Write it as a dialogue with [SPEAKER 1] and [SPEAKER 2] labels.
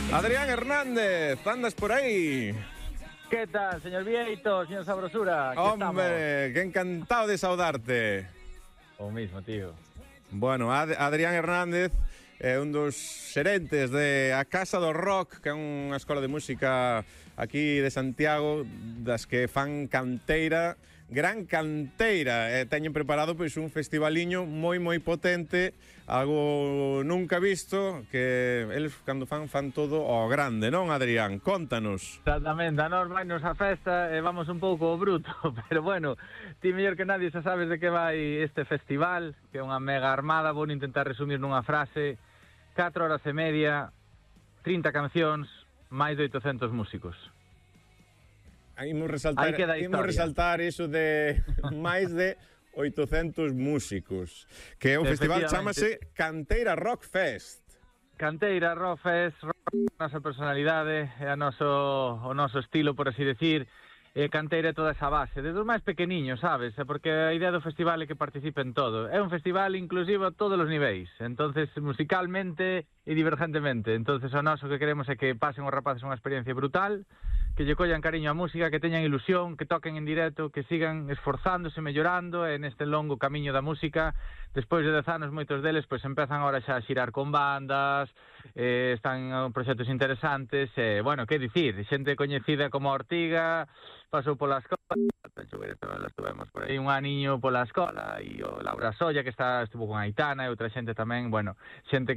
[SPEAKER 1] Adrián Hernández, andas por aí?
[SPEAKER 2] ¿Qué tal, señor Vieito, señor Sabrosura? Aquí
[SPEAKER 1] Hombre, que encantado de saudarte.
[SPEAKER 2] O mismo, tío.
[SPEAKER 1] Bueno, Adrián Hernández é un dos xerentes de A Casa do Rock, que é unha escola de música aquí de Santiago, das que fan canteira, gran canteira. Teñen preparado pois un festivaliño moi potente, algo nunca visto, que eles cando fan todo ao grande, non, Adrián? Contanos.
[SPEAKER 2] Exactamente, a nós vainos a festa e vamos un pouco bruto, pero bueno, ti mellor que nadie xa sabes de que vai este festival, que é unha mega armada, vou intentar resumir nunha frase: 4 horas e media, 30 cancións, máis de 800 músicos.
[SPEAKER 1] Imos resaltar iso de máis de 800 músicos, que o festival chamase Canteira Rock Fest.
[SPEAKER 2] Canteira Rock Fest, a nosa personalidade, é o noso estilo, por así decir. Canteira é toda esa base, desde os máis pequeniños, sabes? Porque a idea do festival é que participen todo. É un festival inclusivo a todos os niveis, entonces musicalmente e divergentemente. Entonces o noso que queremos é que pasen os rapaces unha experiencia brutal, que lle collan cariño á música, que teñan ilusión, que toquen en directo, que sigan esforzándose, mellorando en este longo camiño da música. Despois de 10 anos, moitos deles pois empezan agora xa a xirar con bandas, están en proxectos interesantes, bueno, que dicir, xente coñecida como Ortiga pasou pola escola, estuvemos por aí un aniño pola escola, e o Laura Solla, que estuvo con Aitana, e outra xente tamén, bueno, xente